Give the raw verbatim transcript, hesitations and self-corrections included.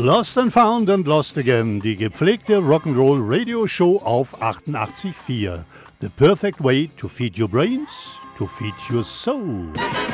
Lost and Found and Lost Again, die gepflegte Rock'n'Roll Radio Show auf achtundachtzig Komma vier. The perfect way to feed your brains, to feed your soul.